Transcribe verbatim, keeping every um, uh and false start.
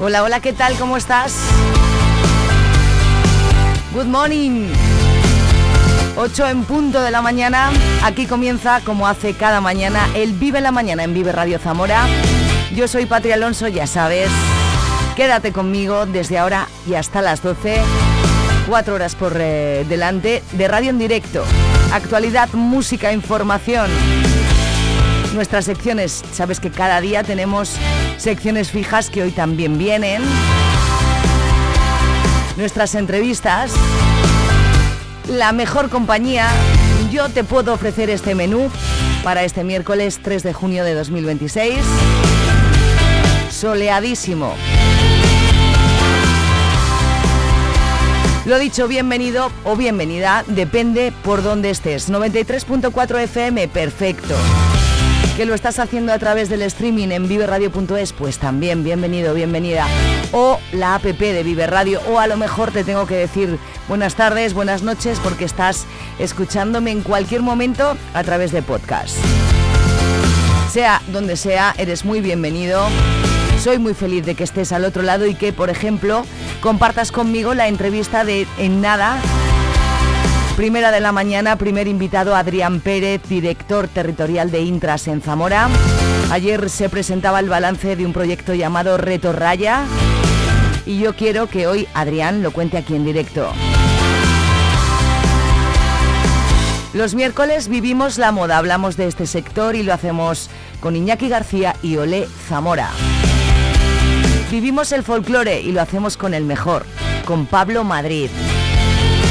Hola, hola, ¿qué tal? ¿Cómo estás? Good morning. ocho en punto de la mañana. Aquí comienza, como hace cada mañana, el Vive la Mañana en Vive Radio Zamora. Yo soy Patria Alonso, ya sabes. Quédate conmigo desde ahora y hasta las doce. Cuatro horas por eh, delante de radio en directo. Actualidad, música, información. Nuestras secciones, sabes que cada día tenemos secciones fijas que hoy también vienen. Nuestras entrevistas. La mejor compañía. Yo te puedo ofrecer este menú para este miércoles tres de junio de dos mil veintiséis. Soleadísimo. Lo dicho, bienvenido o bienvenida, depende por dónde estés. noventa y tres punto cuatro F M, perfecto. Que lo estás haciendo a través del streaming en vive radio punto es, pues también bienvenido, bienvenida. O la app de Vive Radio, o a lo mejor te tengo que decir buenas tardes, buenas noches, porque estás escuchándome en cualquier momento a través de podcast. Sea donde sea, eres muy bienvenido. Soy muy feliz de que estés al otro lado y que, por ejemplo, compartas conmigo la entrevista de En Nada. Primera de la mañana, primer invitado Adrián Pérez, director territorial de Intras en Zamora. Ayer se presentaba el balance de un proyecto llamado Reto Raya y yo quiero que hoy Adrián lo cuente aquí en directo. Los miércoles vivimos la moda, hablamos de este sector y lo hacemos con Iñaki García y Olé Zamora. Vivimos el folclore y lo hacemos con el mejor, con Pablo Madrid.